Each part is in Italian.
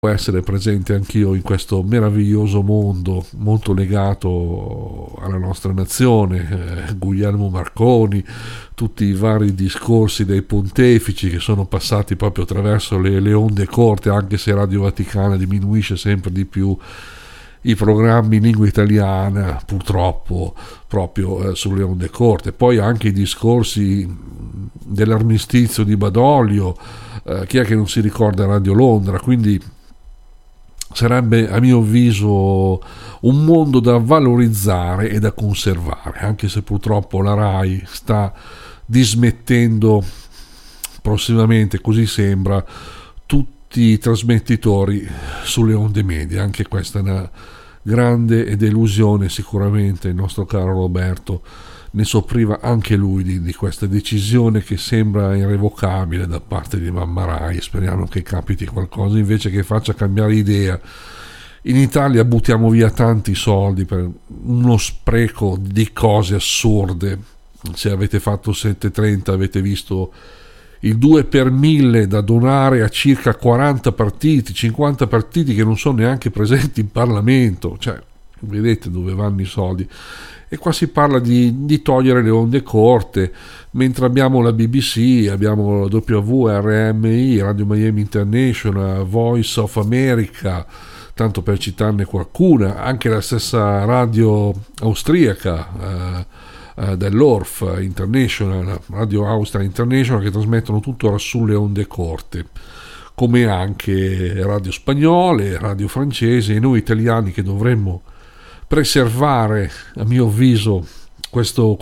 essere presente anch'io in questo meraviglioso mondo molto legato alla nostra nazione, Guglielmo Marconi, tutti i vari discorsi dei pontefici che sono passati proprio attraverso le onde corte, anche se Radio Vaticana diminuisce sempre di più i programmi in lingua italiana, purtroppo, proprio sulle onde corte. Poi anche i discorsi dell'armistizio di Badoglio, chi è che non si ricorda Radio Londra? Quindi sarebbe, a mio avviso, un mondo da valorizzare e da conservare, anche se purtroppo la RAI sta dismettendo prossimamente, così sembra, tutti i trasmettitori sulle onde medie. Anche questa è una grande delusione. Sicuramente il nostro caro Roberto ne soffriva anche lui di questa decisione che sembra irrevocabile da parte di Mamma Rai. Speriamo che capiti qualcosa invece che faccia cambiare idea. In Italia buttiamo via tanti soldi per uno spreco di cose assurde. Se avete fatto 730 avete visto il 2 per 1000 da donare a circa 40 partiti, 50 partiti che non sono neanche presenti in Parlamento. Cioè, vedete dove vanno i soldi. E qua si parla di togliere le onde corte, mentre abbiamo la BBC, abbiamo la WRMI, Radio Miami International, Voice of America, tanto per citarne qualcuna, anche la stessa radio austriaca dell'ORF International, Radio Austria International, che trasmettono tuttora sulle onde corte, come anche radio spagnole, radio francese, e noi italiani che dovremmo preservare, a mio avviso, questo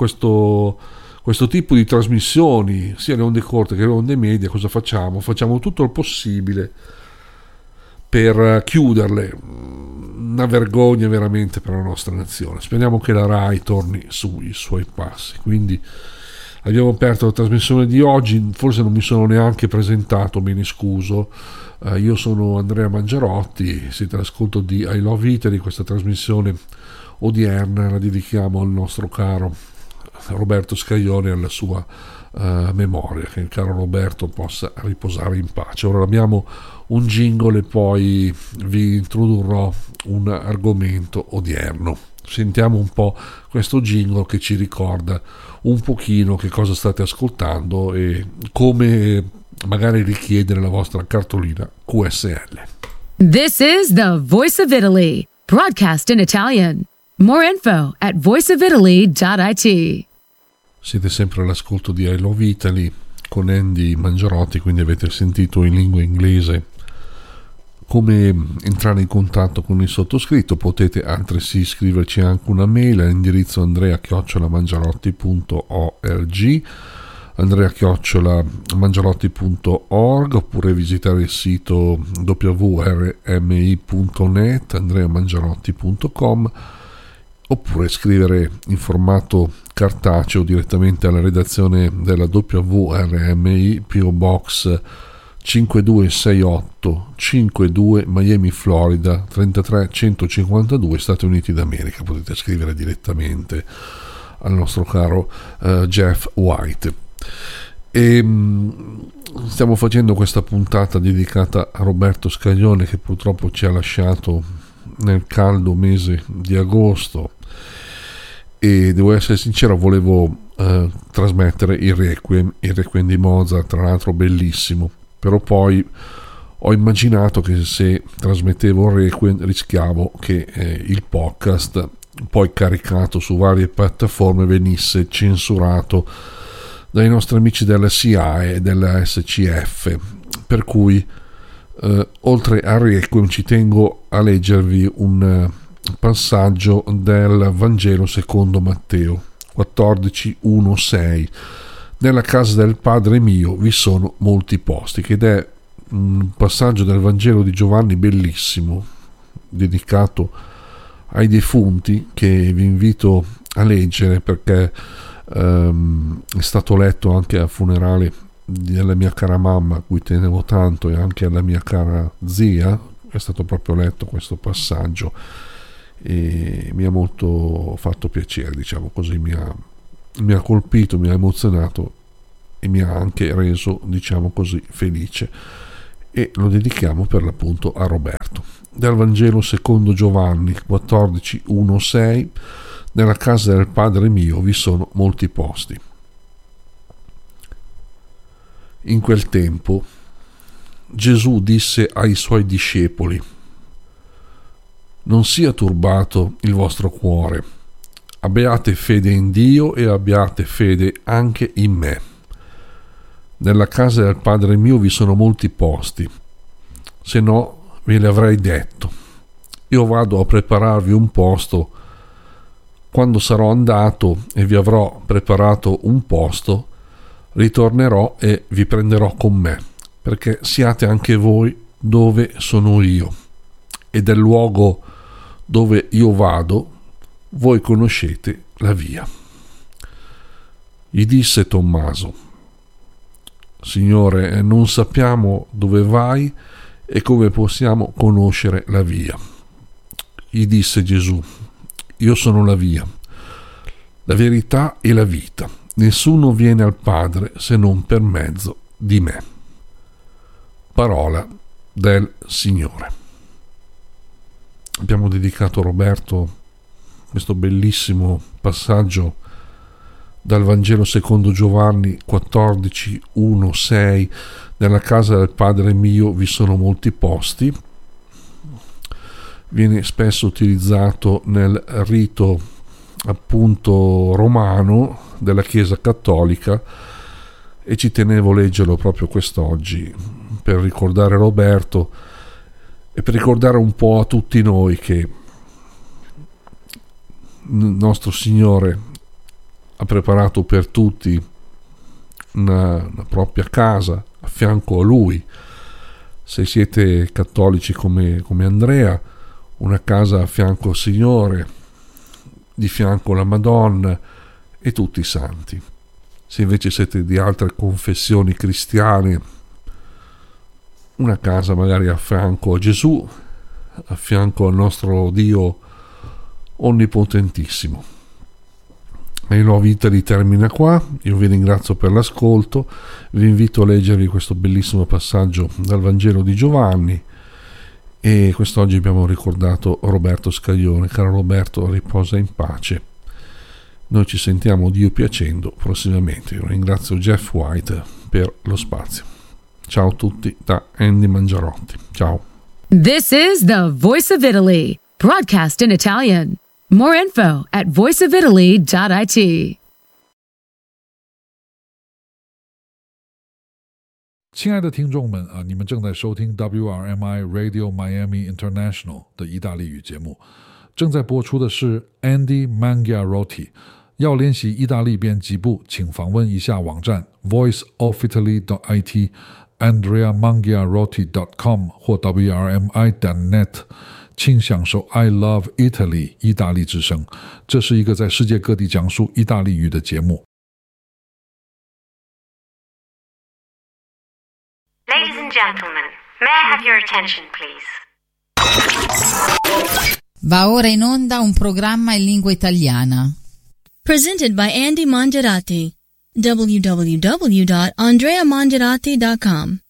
tipo di trasmissioni, sia le onde corte che le onde medie. Cosa facciamo? Facciamo tutto il possibile per chiuderle. Una vergogna veramente per la nostra nazione. Speriamo che la RAI torni sui suoi passi. Quindi abbiamo aperto la trasmissione di oggi. Forse non mi sono neanche presentato, me ne scuso. Io sono Andrea Mangiarotti, siete all'ascolto di I Love Italy. Questa trasmissione odierna la dedichiamo al nostro caro Roberto Scaglione e alla sua memoria, che il caro Roberto possa riposare in pace. Ora abbiamo un jingle e poi vi introdurrò un argomento odierno. Sentiamo un po' questo jingle che ci ricorda un pochino che cosa state ascoltando e come magari richiedere la vostra cartolina QSL. This is the Voice of Italy, broadcast in Italian. More info at voiceofitaly.it. Siete sempre all'ascolto di I Love Italy con Andy Mangiarotti, quindi avete sentito in lingua inglese come entrare in contatto con il sottoscritto. Potete altresì scriverci anche una mail all'indirizzo andrea@mangiarotti.org, andrea@mangiarotti.org, oppure visitare il sito www.rmi.net, andreamangiarotti.com, oppure scrivere in formato cartaceo direttamente alla redazione della WRMI, PO Box 5268 52 Miami, Florida 33152, Stati Uniti d'America. Potete scrivere direttamente al nostro caro Jeff White. E stiamo facendo questa puntata dedicata a Roberto Scaglione, che purtroppo ci ha lasciato nel caldo mese di agosto, e devo essere sincero, volevo trasmettere il Requiem di Mozart, tra l'altro bellissimo, però poi ho immaginato che se trasmettevo il Requiem rischiavo che il podcast, poi caricato su varie piattaforme, venisse censurato dai nostri amici della SIAE e della SCF, per cui oltre al Requiem ci tengo a leggervi un passaggio del Vangelo secondo Matteo 14:1-6. Nella casa del Padre mio vi sono molti posti, ed è un passaggio del Vangelo di Giovanni bellissimo, dedicato ai defunti, che vi invito a leggere perché è stato letto anche al funerale della mia cara mamma, a cui tenevo tanto, e anche alla mia cara zia. È stato proprio letto questo passaggio e mi ha molto fatto piacere, diciamo così, mi ha colpito, mi ha emozionato e mi ha anche reso, diciamo così, felice. e lo dedichiamo per l'appunto a Roberto. Dal Vangelo secondo Giovanni 14, 1-6: nella casa del Padre mio vi sono molti posti. In quel tempo Gesù disse ai suoi discepoli: non sia turbato il vostro cuore, abbiate fede in Dio e abbiate fede anche in me. Nella casa del Padre mio vi sono molti posti, se no ve l'avrei detto. Io vado a prepararvi un posto. Quando sarò andato e vi avrò preparato un posto, ritornerò e vi prenderò con me, perché siate anche voi dove sono io, e del luogo dove io vado voi conoscete la via. Gli disse Tommaso: Signore, non sappiamo dove vai e come possiamo conoscere la via. Gli disse Gesù: io sono la via, la verità e la vita. Nessuno viene al Padre se non per mezzo di me. Parola del Signore. Abbiamo dedicato a Roberto questo bellissimo passaggio dal Vangelo secondo Giovanni 14, 1-6: nella casa del Padre mio vi sono molti posti. Viene spesso utilizzato nel rito appunto romano della Chiesa Cattolica, e ci tenevo a leggerlo proprio quest'oggi per ricordare Roberto e per ricordare un po' a tutti noi che il nostro Signore ha preparato per tutti una propria casa a fianco a Lui. Se siete cattolici come Andrea, una casa a fianco al Signore, di fianco alla Madonna e tutti i santi. Se invece siete di altre confessioni cristiane, una casa magari a fianco a Gesù, a fianco al nostro Dio onnipotentissimo. Il Nuovo Italy termina qua. Io vi ringrazio per l'ascolto, vi invito a leggervi questo bellissimo passaggio dal Vangelo di Giovanni, e quest'oggi abbiamo ricordato Roberto Scaglione. Caro Roberto, riposa in pace. Noi ci sentiamo, Dio piacendo, prossimamente. Io ringrazio Jeff White per lo spazio. Ciao a tutti da Andy Mangiarotti. Ciao. This is the Voice of Italy, broadcast in Italian. More info at voiceofitaly.it. 亲爱的听众们你们正在收听 WRMI Radio Miami International 的意大利语节目，正在播出的是 Andy Mangiarotti。要练习意大利编辑部，请访问一下网站 voiceofitaly.it、 andreamangiarotti.com 或 wrmi.net， 请享受 I Love Italy 意大利之声。这是一个在世界各地讲述意大利语的节目。 Ladies and gentlemen, may I have your attention, please? Va ora in onda un programma in lingua italiana. Presented by Andy Mangiarotti. www.andreamangiarotti.com